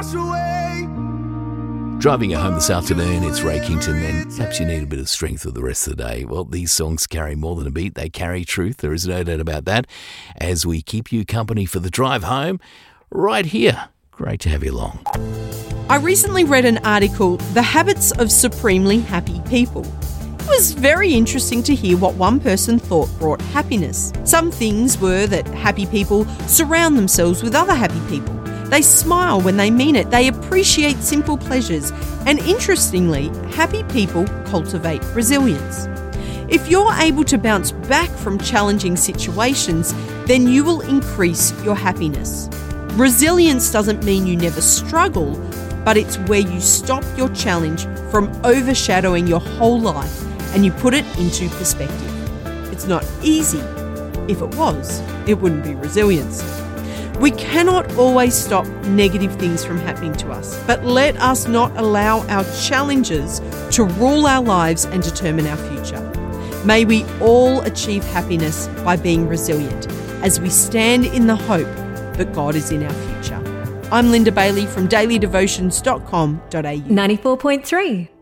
wash away. Driving you home this afternoon, it's Ray Kington, and perhaps you need a bit of strength for the rest of the day. Well, these songs carry more than a beat. They carry truth. There is no doubt about that. As we keep you company for the drive home, right here. Great to have you along. I recently read an article, The Habits of Supremely Happy People. It was very interesting to hear what one person thought brought happiness. Some things were that happy people surround themselves with other happy people. They smile when they mean it. They appreciate simple pleasures. And interestingly, happy people cultivate resilience. If you're able to bounce back from challenging situations, then you will increase your happiness. Resilience doesn't mean you never struggle, but it's where you stop your challenge from overshadowing your whole life and you put it into perspective. It's not easy. If it was, it wouldn't be resilience. We cannot always stop negative things from happening to us, but let us not allow our challenges to rule our lives and determine our future. May we all achieve happiness by being resilient as we stand in the hope that God is in our future. I'm Linda Bailey from dailydevotions.com.au. 94.3